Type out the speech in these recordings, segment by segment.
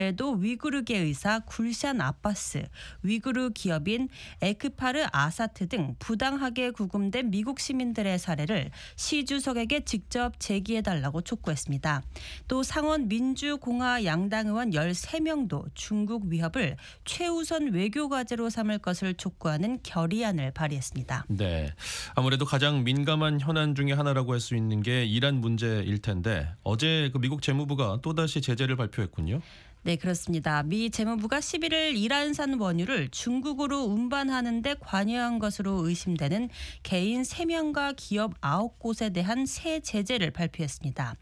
에도 위구르계 의사 굴샨 아바스, 위구르 기업인 에크파르 아사트 등 부당하게 구금된 미국 시민들의 사례를 시 주석에게 직접 제기해달라고 촉구했습니다. 또 상원 민주공화 양당 의원 13명도 중국 위협을 최우선 외교 과제로 삼을 것을 촉구하는 결의안을 발의했습니다. 네, 아무래도 가장 민감한 현안 중에 하나라고 할 수 있는 게 이란 문제일 텐데 어제 미국 재무부가 또다시 제재를 발표했군요. 네, 그렇습니다. 미 재무부가 11일 이란산 원유를 중국으로 운반하는 데 관여한 것으로 의심되는 개인 3명과 기업 9곳에 대한 새 제재를 발표했습니다.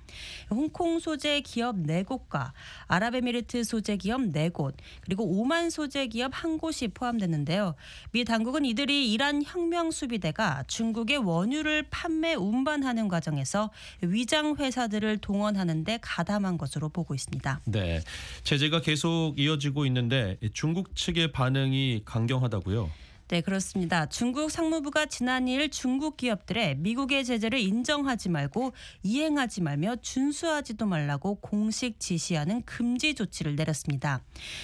홍콩 소재 기업 4곳과 아랍에미리트 소재 기업 4곳, 그리고 오만 소재 기업 1곳이 포함됐는데요. 미 당국은 이들이 이란 혁명 수비대가 중국의 원유를 판매 운반하는 과정에서 위장 회사들을 동원하는 데 가담한 것으로 보고 있습니다. 네. 제재가 계속 이어지고 있는데 중국 측의 반응이 강경하다고요? 네, 그렇습니다. 중국 상무부가 지난 2일 중국 기업들의 미국의 제재를 인정하지 말고 이행하지 말며 준수하지도 말라고 공식 지시하는 금지 조치를 내렸습니다.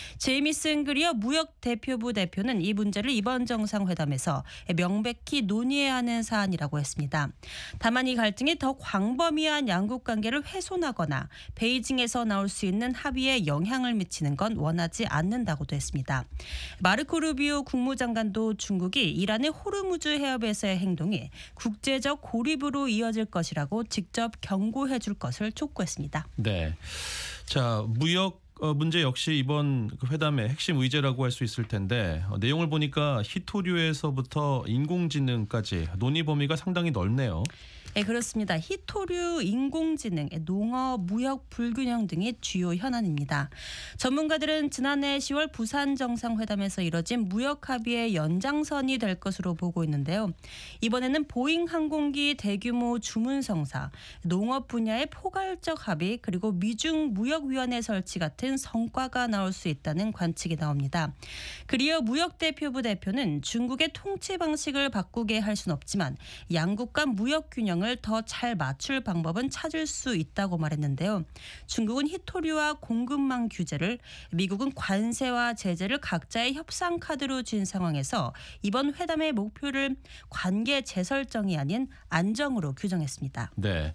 제이미슨 그리어 무역 대표부 대표는 이 문제를 이번 정상회담에서 명백히 논의해야 하는 사안이라고 했습니다. 다만 이 갈등이 더 광범위한 양국 관계를 훼손하거나 베이징에서 나올 수 있는 합의에 영향을 미치는 건 원하지 않는다고도 했습니다. 마르코 루비오 국무장관도 중국이 이란의 호르무즈 해협에서의 행동이 국제적 고립으로 이어질 것이라고 직접 경고해 줄 것을 촉구했습니다. 네. 자, 무역 문제 역시 이번 회담의 핵심 의제라고 할 수 있을 텐데 내용을 보니까 히토류에서부터 인공지능까지 논의 범위가 상당히 넓네요. 네, 그렇습니다. 히토류, 인공지능, 농업, 무역 불균형 등이 주요 현안입니다. 전문가들은 지난해 10월 부산 정상회담에서 이뤄진 무역 합의의 연장선이 될 것으로 보고 있는데요. 이번에는 보잉 항공기 대규모 주문 성사, 농업 분야의 포괄적 합의, 그리고 미중 무역위원회 설치 같은 성과가 나올 수 있다는 관측이 나옵니다. 그리어 무역대표부 대표는 중국의 통치 방식을 바꾸게 할 수는 없지만 양국 간 무역 균형을 더 잘 맞출 방법은 찾을 수 있다고 말했는데요. 중국은 히토류와 공급망 규제를, 미국은 관세와 제재를 각자의 협상 카드로 쥔 상황에서 이번 회담의 목표를 관계 재설정이 아닌 안정으로 규정했습니다. 네,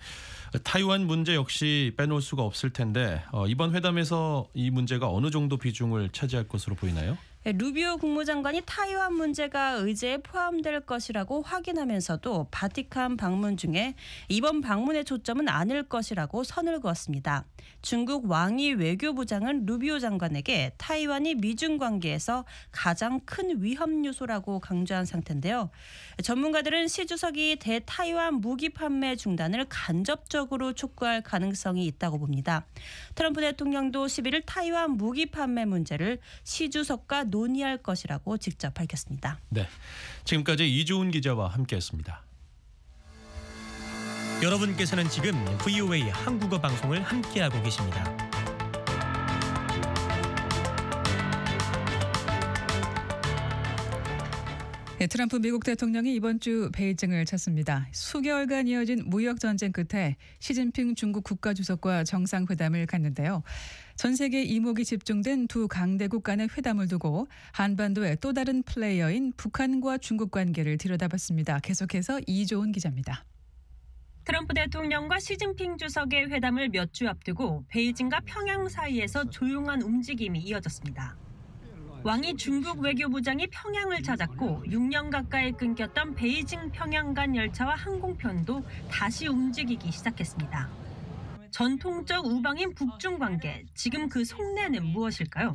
타이완 문제 역시 빼놓을 수가 없을 텐데 이번 회담에서 이 문제가 어느 정도 비중을 차지할 것으로 보이나요? 루비오 국무장관이 타이완 문제가 의제에 포함될 것이라고 확인하면서도 바티칸 방문 중에 이번 방문의 초점은 아닐 것이라고 선을 그었습니다. 중국 왕이 외교부장은 루비오 장관에게 타이완이 미중 관계에서 가장 큰 위험 요소라고 강조한 상태인데요. 전문가들은 시 주석이 대타이완 무기 판매 중단을 간접적으로 촉구할 가능성이 있다고 봅니다. 트럼프 대통령도 11일 타이완 무기 판매 문제를 시 주석과 논의할 것이라고 직접 밝혔습니다. 네, 지금까지 이주훈 기자와 함께했습니다. 여러분께서는 지금 VOA 한국어 방송을 함께하고 계십니다. 네, 트럼프 미국 대통령이 이번 주 베이징을 찾습니다. 수개월간 이어진 무역 전쟁 끝에 시진핑 중국 국가주석과 정상회담을 갖는데요. 전 세계 이목이 집중된 두 강대국 간의 회담을 두고 한반도의 또 다른 플레이어인 북한과 중국 관계를 들여다봤습니다. 계속해서 이조은 기자입니다. 트럼프 대통령과 시진핑 주석의 회담을 몇 주 앞두고 베이징과 평양 사이에서 조용한 움직임이 이어졌습니다. 왕이 중국 외교부장이 평양을 찾았고 6년 가까이 끊겼던 베이징 평양 간 열차와 항공편도 다시 움직이기 시작했습니다. 전통적 우방인 북중 관계, 지금 그 속내는 무엇일까요?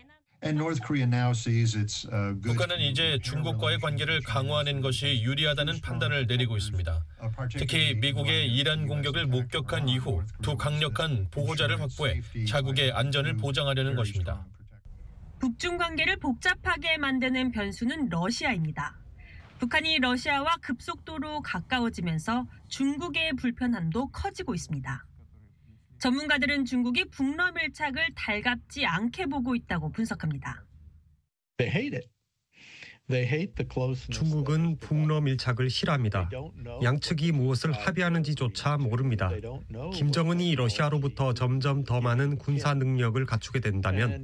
북한은 이제 중국과의 관계를 강화하는 것이 유리하다는 판단을 내리고 있습니다. 특히 미국의 이란 공격을 목격한 이후 두 강력한 보호자를 확보해 자국의 안전을 보장하려는 것입니다. 북중 관계를 복잡하게 만드는 변수는 러시아입니다. 북한이 러시아와 급속도로 가까워지면서 중국의 불편함도 커지고 있습니다. 전문가들은 중국이 북러 밀착을 달갑지 않게 보고 있다고 분석합니다. They hate it. 중국은 북러 밀착을 싫어합니다. 양측이 무엇을 합의하는지조차 모릅니다. 김정은이 러시아로부터 점점 더 많은 군사 능력을 갖추게 된다면